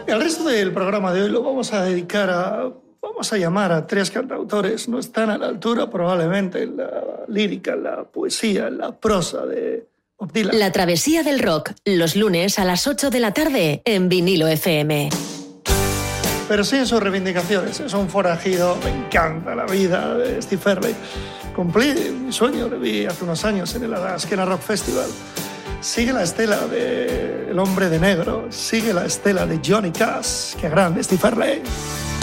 El resto del programa de hoy lo vamos a dedicar a... Vamos a llamar a 3 cantautores. No están a la altura probablemente en la lírica, en la poesía, en la prosa de Bob Dylan. La travesía del rock, los lunes a las 8 de la tarde en Vinilo FM. Pero sí en sus reivindicaciones. Es un forajido, me encanta la vida de Steve Fairley. Cumplí mi sueño, le vi hace unos años en el Alaskena Rock Festival. Sigue la estela de El Hombre de Negro, sigue la estela de Johnny Cash. ¡Qué grande Steve Fairley!